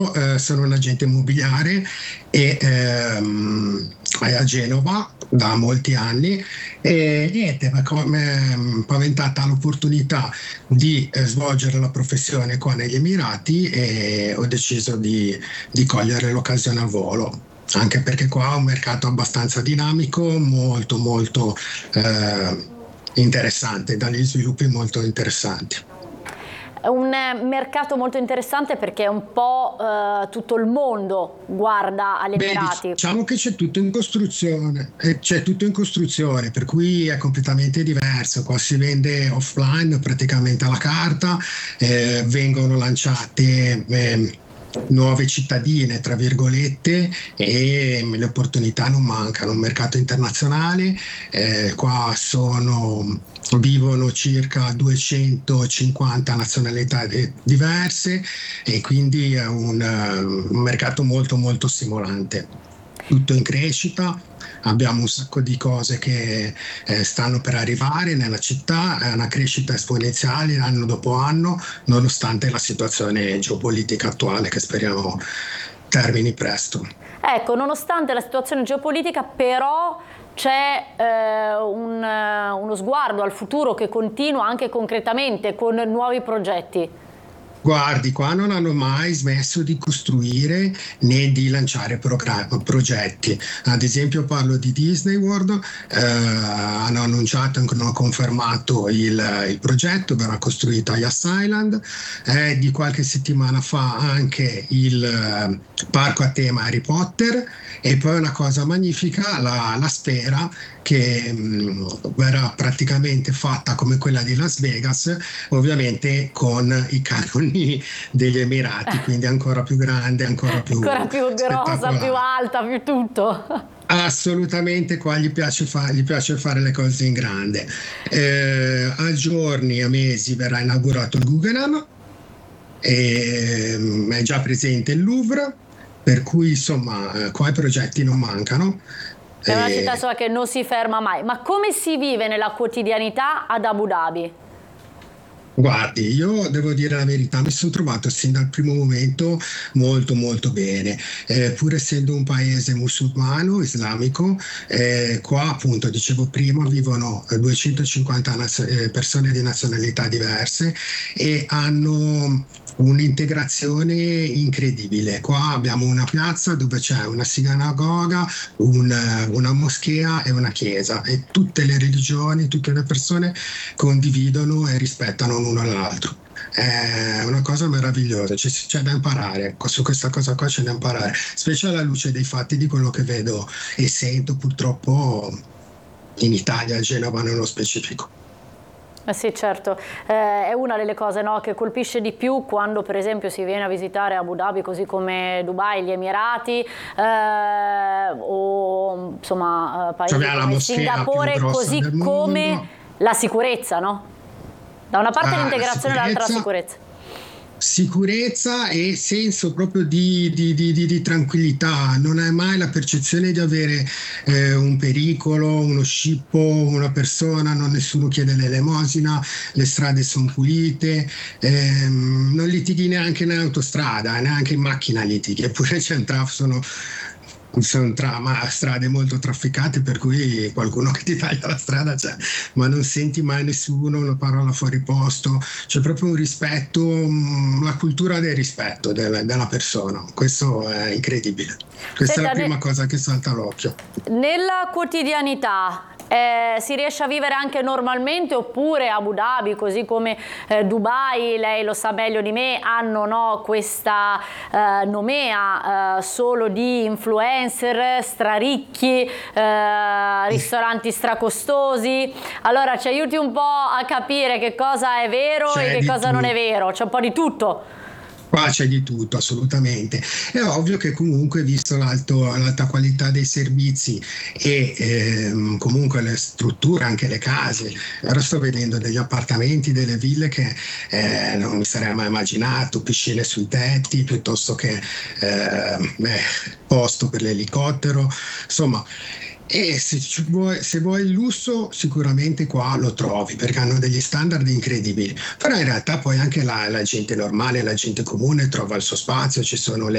sono un agente immobiliare e a Genova da molti anni e niente, mi è paventata l'opportunità di svolgere la professione qua negli Emirati e ho deciso di cogliere l'occasione al volo. Anche perché qua è un mercato abbastanza dinamico, molto molto interessante, dagli sviluppi molto interessanti. È un mercato molto interessante perché un po' tutto il mondo guarda agli Emirati. Diciamo che c'è tutto in costruzione, per cui è completamente diverso. Qua si vende offline praticamente alla carta, vengono lanciate nuove cittadine, tra virgolette, e le opportunità non mancano. Un mercato internazionale, qua vivono circa 250 nazionalità diverse e quindi è un mercato molto molto stimolante. Tutto in crescita. Abbiamo un sacco di cose che stanno per arrivare nella città, è una crescita esponenziale anno dopo anno, nonostante la situazione geopolitica attuale che speriamo termini presto. Ecco, nonostante la situazione geopolitica, però c'è uno sguardo al futuro che continua anche concretamente con nuovi progetti. Guardi, qua non hanno mai smesso di costruire né di lanciare progetti. Ad esempio parlo di Disney World, hanno annunciato e hanno confermato il progetto, verrà costruito a Yas Island, di qualche settimana fa anche il parco a tema Harry Potter e poi una cosa magnifica, la Sfera, che verrà praticamente fatta come quella di Las Vegas, ovviamente con i canoni degli Emirati, quindi ancora più grande, ancora più grossa, più alta, più tutto. Assolutamente, qua gli piace fare le cose in grande. A giorni, a mesi verrà inaugurato il Guggenheim, è già presente il Louvre, per cui insomma qua i progetti non mancano. È una città che non si ferma mai. Ma come si vive nella quotidianità ad Abu Dhabi? Guardi, io devo dire la verità, mi sono trovato sin dal primo momento molto molto bene, pur essendo un paese musulmano, islamico, qua appunto dicevo prima vivono 250 persone di nazionalità diverse e hanno un'integrazione incredibile. Qua abbiamo una piazza dove c'è una sinagoga, una moschea e una chiesa e tutte le religioni, tutte le persone condividono e rispettano l'uno all'altro. È una cosa meravigliosa, c'è da imparare, su questa cosa qua c'è da imparare, specie alla luce dei fatti di quello che vedo e sento purtroppo in Italia, a Genova nello specifico. Sì, certo, è una delle cose, no, che colpisce di più quando per esempio si viene a visitare Abu Dhabi, così come Dubai, gli Emirati o insomma paesi come Singapore, così come la sicurezza, no? Da una parte l'integrazione e dall'altra la sicurezza. Sicurezza e senso proprio di tranquillità, non hai mai la percezione di avere un pericolo, uno scippo, una persona, nessuno chiede l'elemosina, le strade sono pulite, non litighi neanche in autostrada, neanche in macchina litighi, eppure sono strade molto trafficate, per cui qualcuno che ti taglia la strada c'è, ma non senti mai nessuno, una parola fuori posto, c'è proprio un rispetto, la cultura del rispetto della persona, questo è incredibile. Questa è la prima cosa che salta all'occhio. Nella quotidianità si riesce a vivere anche normalmente, oppure Abu Dhabi, così come Dubai, lei lo sa meglio di me, hanno, no, questa nomea solo di influencer straricchi, ristoranti stracostosi? Allora ci aiuti un po' a capire che cosa è vero e che cosa non è vero, c'è un po' di tutto. Qua c'è di tutto, assolutamente. È ovvio che comunque, visto l'alta qualità dei servizi e comunque le strutture, anche le case, ora sto vedendo degli appartamenti, delle ville che non mi sarei mai immaginato, piscine sui tetti, piuttosto che posto per l'elicottero, insomma. E se vuoi il lusso, sicuramente qua lo trovi, perché hanno degli standard incredibili. Però in realtà poi anche la gente normale, la gente comune trova il suo spazio, ci sono le